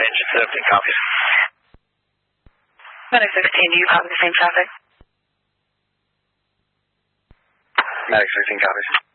engine 17 copies. Medic 16, do you copy the same traffic? Medic 16 copies.